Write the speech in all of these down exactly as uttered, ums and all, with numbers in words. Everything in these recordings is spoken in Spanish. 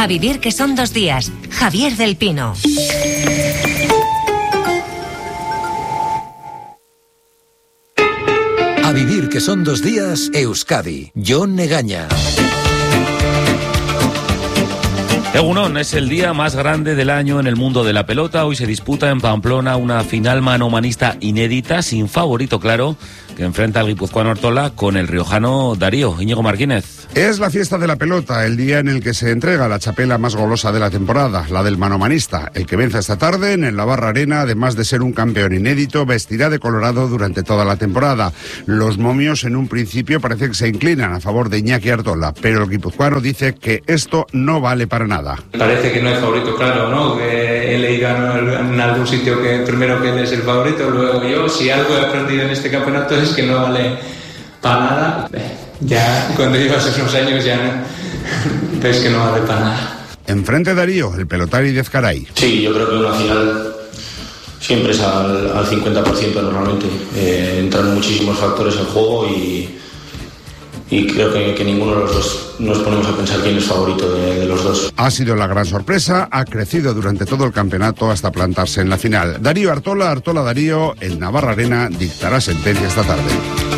A vivir que son dos días. Javier del Pino. A vivir que son dos días, Euskadi. Jon Egaña. Egunon, es el día más grande del año en el mundo de la pelota. Hoy se disputa en Pamplona una final manomanista inédita, sin favorito claro, que enfrenta al guipuzcoano Artola con el riojano Darío. Íñigo Martínez. Es la fiesta de la pelota, el día en el que se entrega la chapela más golosa de la temporada, la del manomanista. El que venza esta tarde en el Navarra Arena, además de ser un campeón inédito, vestirá de colorado durante toda la temporada. Los momios en un principio parece que se inclinan a favor de Iñaki Artola, pero el guipuzcoano dice que esto no vale para nada. Parece que no es favorito, claro, ¿no? Que he leído en algún sitio que primero que él es el favorito, luego yo. Si algo he aprendido en este campeonato es que no vale para nada. Ya cuando llevas esos años ya ves que no vale para nada. Enfrente Darío, el pelotari de Ezcaray. Sí, yo creo que una final siempre es al, al cincuenta por ciento normalmente. Eh, entran muchísimos factores en juego y... Y creo que, que ninguno de los dos nos ponemos a pensar quién es favorito de, de los dos. Ha sido la gran sorpresa, ha crecido durante todo el campeonato hasta plantarse en la final. Darío Artola, Artola Darío, el Navarra Arena dictará sentencia esta tarde.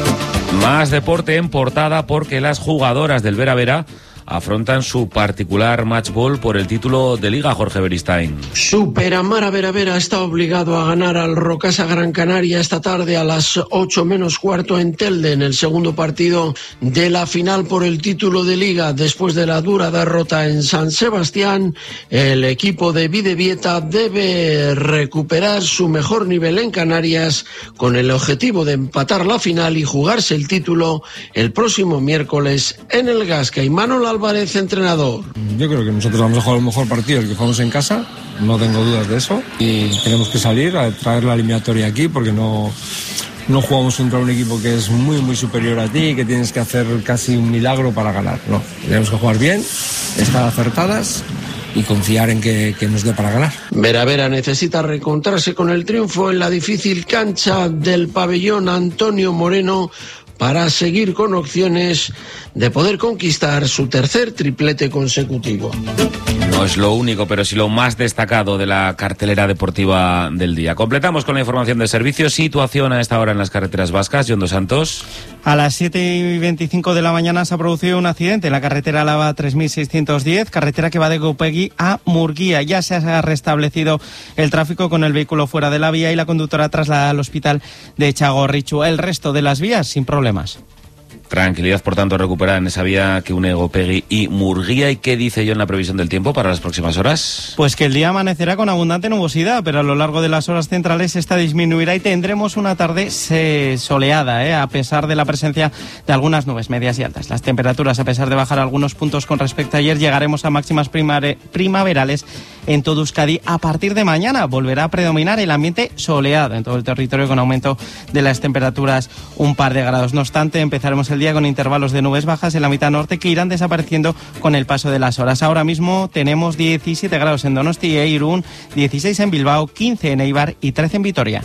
Más deporte en portada porque las jugadoras del Vera Vera afrontan su particular match ball por el título de Liga, Jorge Beristain. Superamara Vera Vera está obligado a ganar al Rocasa Gran Canaria esta tarde a las ocho menos cuarto en Telde, en el segundo partido de la final por el título de Liga. Después de la dura derrota en San Sebastián, el equipo de Bidebieta debe recuperar su mejor nivel en Canarias con el objetivo de empatar la final y jugarse el título el próximo miércoles en el Gasca. Y Manuel Álvarez, entrenador. Yo creo que nosotros vamos a jugar el mejor partido, el que jugamos en casa, no tengo dudas de eso, y tenemos que salir a traer la eliminatoria aquí porque no, no jugamos contra un equipo que es muy muy superior a ti y que tienes que hacer casi un milagro para ganar. No, tenemos que jugar bien, estar acertadas y confiar en que, que nos dé para ganar. Vera Vera necesita reencontrarse con el triunfo en la difícil cancha del pabellón Antonio Moreno para seguir con opciones de poder conquistar su tercer triplete consecutivo. No es lo único, pero sí lo más destacado de la cartelera deportiva del día. Completamos con la información de servicios. Situación a esta hora en las carreteras vascas. John Dos Santos. A las siete y veinticinco de la mañana se ha producido un accidente en la carretera Álava tres mil seiscientos diez, carretera que va de Gopegui a Murguía. Ya se ha restablecido el tráfico con el vehículo fuera de la vía y la conductora trasladada al hospital de Txagorritxu. El resto de las vías sin problemas. Tranquilidad, por tanto, recuperada en esa vía que une Gopegui y Murguía. ¿Y qué dice yo en la previsión del tiempo para las próximas horas? Pues que el día amanecerá con abundante nubosidad, pero a lo largo de las horas centrales esta disminuirá y tendremos una tarde soleada, ¿eh? A pesar de la presencia de algunas nubes medias y altas. Las temperaturas, a pesar de bajar algunos puntos con respecto a ayer, llegaremos a máximas primaverales en todo Euskadi. A partir de mañana volverá a predominar el ambiente soleado en todo el territorio con aumento de las temperaturas un par de grados. No obstante, empezaremos el día con intervalos de nubes bajas en la mitad norte que irán desapareciendo con el paso de las horas. Ahora mismo tenemos diecisiete grados en Donosti e Irún, dieciséis en Bilbao, quince en Eibar y trece en Vitoria.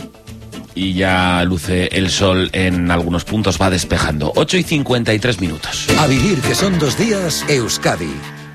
Y ya luce el sol en algunos puntos, va despejando. ocho y cincuenta y tres minutos. A vivir que son dos días, Euskadi.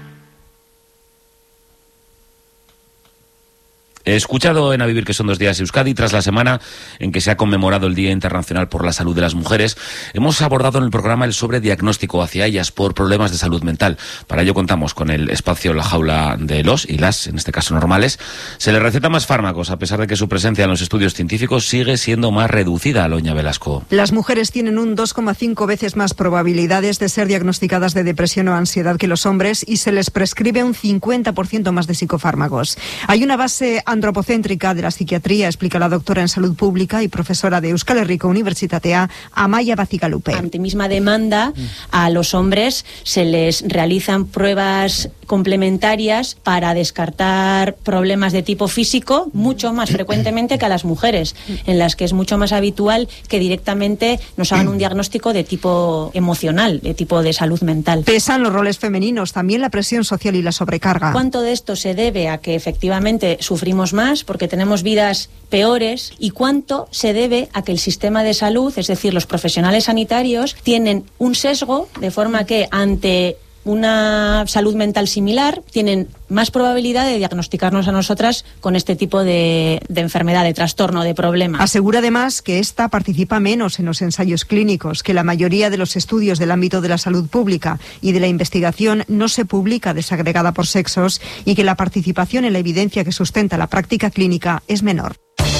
He escuchado en A Vivir que son dos días Euskadi, tras la semana en que se ha conmemorado el Día Internacional por la Salud de las Mujeres. Hemos abordado en el programa el sobrediagnóstico hacia ellas por problemas de salud mental. Para ello contamos con el espacio La Jaula de los y las, en este caso normales. Se les receta más fármacos, a pesar de que su presencia en los estudios científicos sigue siendo más reducida, Aloña Velasco. Las mujeres tienen un dos coma cinco veces más probabilidades de ser diagnosticadas de depresión o ansiedad que los hombres y se les prescribe un cincuenta por ciento más de psicofármacos. Hay una base antropocéntrica de la psiquiatría, explica la doctora en salud pública y profesora de Euskal Herriko Unibertsitatea, Amaia Bacigalupe. Ante misma demanda, a los hombres se les realizan pruebas complementarias para descartar problemas de tipo físico mucho más frecuentemente que a las mujeres, en las que es mucho más habitual que directamente nos hagan un diagnóstico de tipo emocional, de tipo de salud mental. Pesan los roles femeninos, también la presión social y la sobrecarga. ¿Cuánto de esto se debe a que efectivamente sufrimos más porque tenemos vidas peores y cuánto se debe a que el sistema de salud, es decir, los profesionales sanitarios, tienen un sesgo de forma que ante una salud mental similar, tienen más probabilidad de diagnosticarnos a nosotras con este tipo de, de enfermedad, de trastorno, de problema. Asegura además que esta participa menos en los ensayos clínicos, que la mayoría de los estudios del ámbito de la salud pública y de la investigación no se publica desagregada por sexos y que la participación en la evidencia que sustenta la práctica clínica es menor.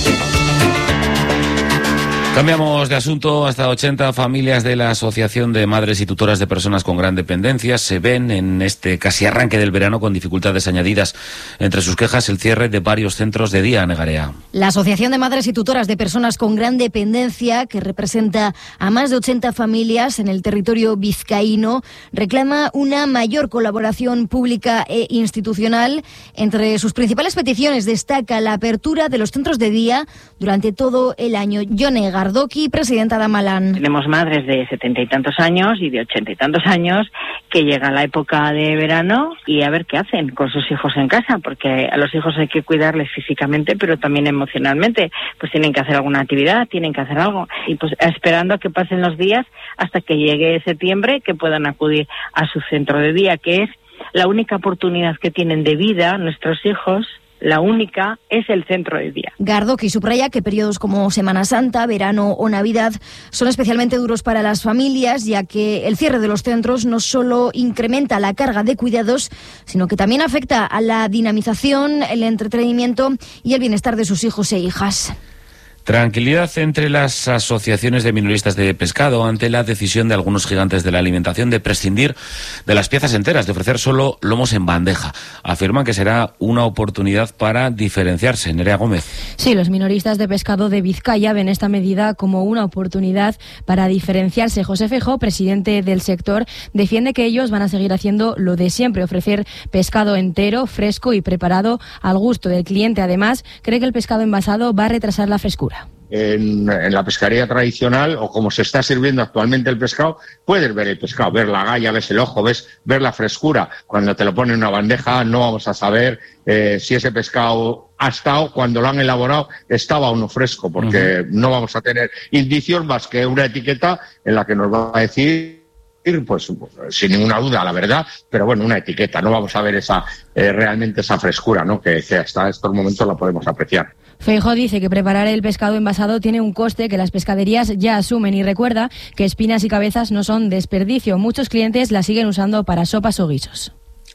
Cambiamos de asunto. Hasta ochenta familias de la Asociación de Madres y Tutoras de Personas con Gran Dependencia se ven en este casi arranque del verano con dificultades añadidas. Entre sus quejas, el cierre de varios centros de día, Negarea. La Asociación de Madres y Tutoras de Personas con Gran Dependencia, que representa a más de ochenta familias en el territorio vizcaíno, reclama una mayor colaboración pública e institucional. Entre sus principales peticiones destaca la apertura de los centros de día durante todo el año. Yone Gardoki, presidenta de Amalán. Tenemos madres de setenta y tantos años y de ochenta y tantos años que llegan la época de verano y a ver qué hacen con sus hijos en casa, porque a los hijos hay que cuidarles físicamente, pero también emocionalmente. Pues tienen que hacer alguna actividad, tienen que hacer algo. Y pues esperando a que pasen los días hasta que llegue septiembre, que puedan acudir a su centro de día, que es la única oportunidad que tienen de vida nuestros hijos. La única es el centro de día. Gardoki subraya que periodos como Semana Santa, verano o Navidad son especialmente duros para las familias, ya que el cierre de los centros no solo incrementa la carga de cuidados, sino que también afecta a la dinamización, el entretenimiento y el bienestar de sus hijos e hijas. Tranquilidad entre las asociaciones de minoristas de pescado ante la decisión de algunos gigantes de la alimentación de prescindir de las piezas enteras, de ofrecer solo lomos en bandeja. Afirman que será una oportunidad para diferenciarse. Nerea Gómez. Sí, los minoristas de pescado de Vizcaya ven esta medida como una oportunidad para diferenciarse. José Feijóo, presidente del sector, defiende que ellos van a seguir haciendo lo de siempre, ofrecer pescado entero, fresco y preparado al gusto del cliente. Además, cree que el pescado envasado va a retrasar la frescura. En, en la pescaría tradicional, o como se está sirviendo actualmente el pescado, puedes ver el pescado, ver la galla, ves el ojo, ves ver la frescura. Cuando te lo ponen en una bandeja no vamos a saber eh, si ese pescado ha estado, cuando lo han elaborado, estaba o no fresco, porque uh-huh. no vamos a tener indicios más que una etiqueta en la que nos va a decir, pues sin ninguna duda, la verdad, pero bueno, una etiqueta, no vamos a ver esa eh, realmente esa frescura, ¿no? que, que hasta estos momentos la podemos apreciar. Feijóo dice que preparar el pescado envasado tiene un coste que las pescaderías ya asumen y recuerda que espinas y cabezas no son desperdicio. Muchos clientes las siguen usando para sopas o guisos.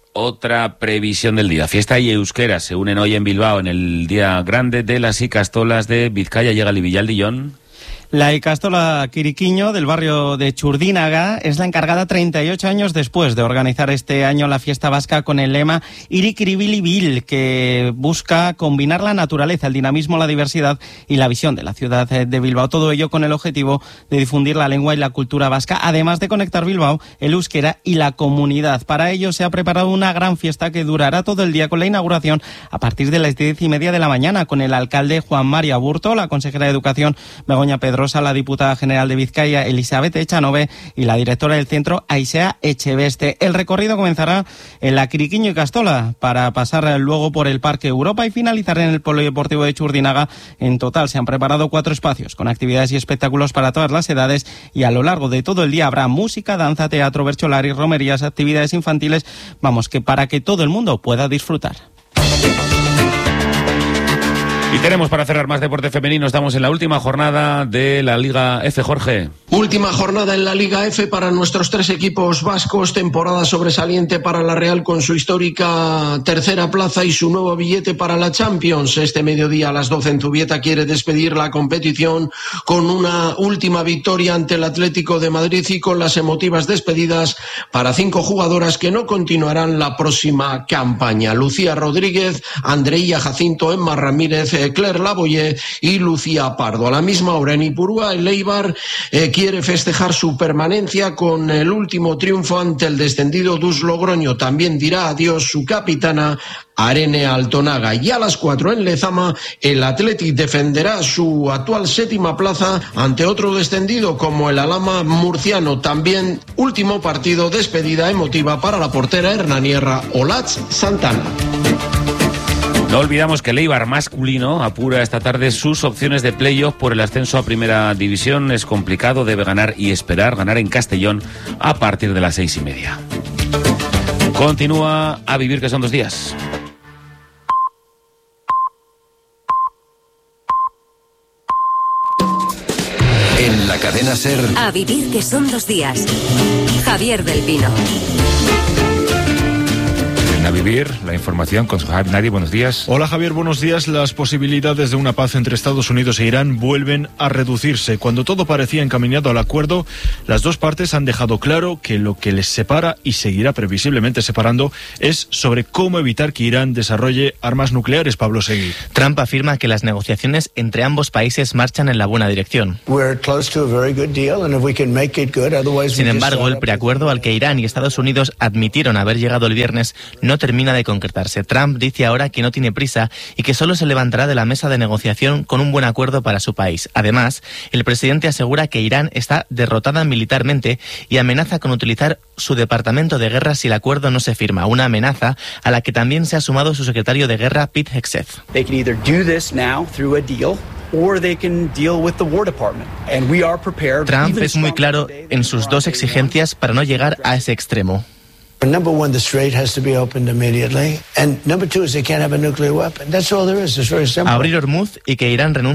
Otra previsión del día. Fiesta y euskera se unen hoy en Bilbao en el día grande de las Ikastolas de Vizcaya. Llega Livillaldi, Jon. La Ikastola Quiriquiño del barrio de Churdínaga es la encargada treinta y ocho años después de organizar este año la fiesta vasca con el lema Irikiribilibil, que busca combinar la naturaleza, el dinamismo, la diversidad y la visión de la ciudad de Bilbao. Todo ello con el objetivo de difundir la lengua y la cultura vasca, además de conectar Bilbao, el euskera y la comunidad. Para ello se ha preparado una gran fiesta que durará todo el día, con la inauguración a partir de las diez y media de la mañana, con el alcalde Juan María Burto, la consejera de Educación Begoña Pedrosa, la diputada general de Vizcaya Elizabeth Echanove y la directora del centro Aisea Echeveste. El recorrido comenzará en la Quiriquiño Ikastola para pasar luego por el Parque Europa y finalizar en el Polideportivo de Churdínaga. En total se han preparado cuatro espacios con actividades y espectáculos para todas las edades, y a lo largo de todo el día habrá música, danza, teatro, bercholari, romerías, actividades infantiles, vamos, que para que todo el mundo pueda disfrutar. Y tenemos para cerrar más deporte femenino. Estamos en la última jornada de la Liga F, Jorge. Última jornada en la Liga F para nuestros tres equipos vascos. Temporada sobresaliente para la Real con su histórica tercera plaza y su nuevo billete para la Champions. Este mediodía a las doce en Zubieta quiere despedir la competición con una última victoria ante el Atlético de Madrid y con las emotivas despedidas para cinco jugadoras que no continuarán la próxima campaña. Lucía Rodríguez, Andreía Jacinto, Emma Ramírez, Claire Lavoyer y Lucía Pardo. A la misma hora en Ipurúa, el Eibar eh, quiere festejar su permanencia con el último triunfo ante el descendido Dus Logroño. También dirá adiós su capitana Arene Altonaga. Y a las cuatro en Lezama, el Athletic defenderá su actual séptima plaza ante otro descendido como el Alhama murciano. También último partido, despedida emotiva para la portera hernanierra Olatz Santana. No olvidamos que el Eibar masculino apura esta tarde sus opciones de playoff por el ascenso a Primera División. Es complicado, debe ganar y esperar, ganar en Castellón a partir de las seis y media. Continúa A Vivir, que son dos días. En la cadena SER. A Vivir, que son dos días. Javier del Pino. A Vivir, la información con Suhaib Nadi. Buenos días. Hola Javier, buenos días. Las posibilidades de una paz entre Estados Unidos e Irán vuelven a reducirse. Cuando todo parecía encaminado al acuerdo, las dos partes han dejado claro que lo que les separa y seguirá previsiblemente separando es sobre cómo evitar que Irán desarrolle armas nucleares. Pablo Seguí. Trump afirma que las negociaciones entre ambos países marchan en la buena dirección. Sin embargo, el preacuerdo al que Irán y Estados Unidos admitieron haber llegado el viernes no termina de concretarse. Trump dice ahora que no tiene prisa y que solo se levantará de la mesa de negociación con un buen acuerdo para su país. Además, el presidente asegura que Irán está derrotada militarmente y amenaza con utilizar su departamento de guerra si el acuerdo no se firma, una amenaza a la que también se ha sumado su secretario de guerra, Pete Hegseth. Trump es muy claro en sus dos exigencias para no llegar a ese extremo. Number one, the strait has to be opened immediately. And number two is they can't have a nuclear weapon. That's all there is. It's very simple. Abrir Hormuz y que Irán renuncie